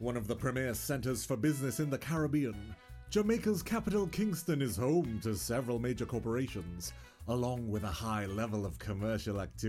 One of the premier centers for business in the Caribbean, Jamaica's capital Kingston is home to several major corporations, along with a high level of commercial activity.